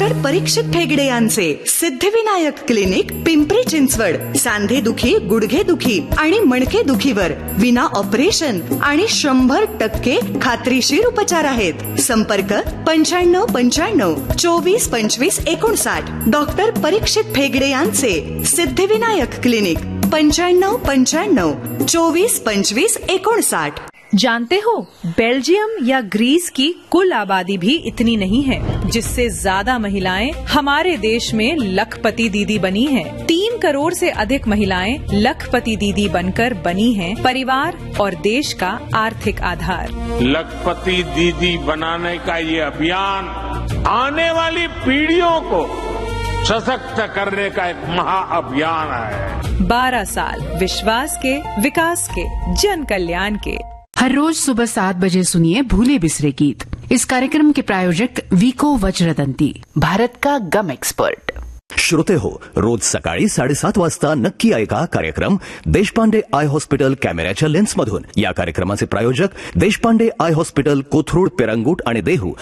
Doctor परीक्षित ठेगडे यांचे Siddhivinayak clinic, Pimpri Chinchwad. सांधेदुखी, गुडघेदुखी आणि मणकेदुखीवर विना ऑपरेशन आणि 100% खात्रीशीर उपचार आहेत. संपर्क 9595 24 25 59. डॉक्टर परीक्षित ठेगडे यांचे सिद्धिविनायक क्लिनिक, 9595 24 25 59. जानते हो, बेल्जियम या ग्रीस की कुल आबादी भी इतनी नहीं है, जिससे ज्यादा महिलाएं हमारे देश में लखपति दीदी बनी हैं। 3 करोड़ से अधिक महिलाएं लखपति दीदी बनकर बनी हैं परिवार और देश का आर्थिक आधार। लखपति दीदी बनाने का ये अभियान आने वाली पीढ़ियों को सशक्त करने का एक महाअभियान है। 12 साल विश्वास के, विकास के, जन कल्याण के। हर रोज सुबह 7 बजे सुनिए भूले बिसरे गीत। इस कार्यक्रम के प्रायोजक विको वज्रदंती, भारत का गम एक्सपर्ट। श्रोते हो, रोज सकाळी 7:30 वाजता नक्की ऐका कार्यक्रम देशपांडे आय हॉस्पिटल कॅमेऱ्याच्या लेन्समधून. या कार्यक्रमाचे प्रायोजक देशपांडे आय हॉस्पिटल, कोथरूड, पेरंगूट आणि देहू.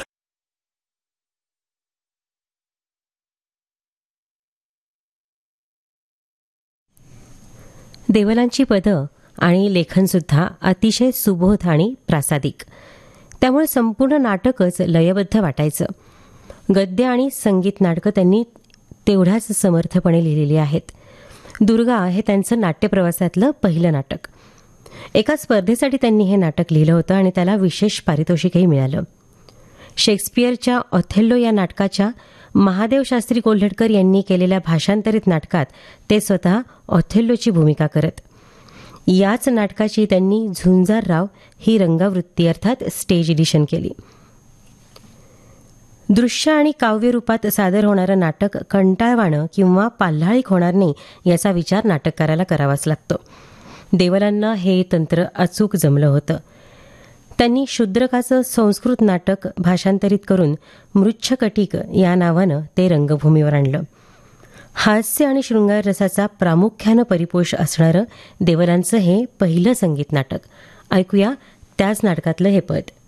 देवलांची पदं आणि लेखनसुद्धा अतिशय सुबोध आणि प्रासादिक, त्यामुळे संपूर्ण नाटकच लयबद्ध वाटायचं. गद्य आणि संगीत नाटकं त्यांनी तेवढ्याच समर्थपणे लिहिलेली आहेत. दुर्गा हे त्यांचं नाट्यप्रवासातलं पहिलं नाटक. एका स्पर्धेसाठी त्यांनी हे नाटक लिहिलं होतं आणि त्याला विशेष पारितोषिकही मिळालं. शेक्सपियरच्या ऑथेल्लो या नाटकाच्या महादेव शास्त्री कोल्हटकर यांनी केलेल्या भाषांतरित नाटकात ते स्वतः ऑथेल्लोची भूमिका करत. याच नाटकाची त्यांनी झुंजारराव ही रंगावृत्ती अर्थात स्टेज एडिशन केली. दृश्य आणि काव्य रूपात सादर होणारं नाटक कंटाळवाणं किंवा पाल्हाळिक होणार नाही याचा विचार नाटककाराला करावाच लागतो. देवलांना हे तंत्र अचूक जमलं होतं. त्यांनी शूद्रकाचं संस्कृत नाटक भाषांतरित करून मृच्छकटिक या नावानं ते रंगभूमीवर आणलं. हास्य आणि शृंगार रसाचा प्रामुख्यानं परिपोष असणारं देवलांचं हे पहिलं संगीत नाटक. ऐकूया त्याच नाटकातलं हे पद.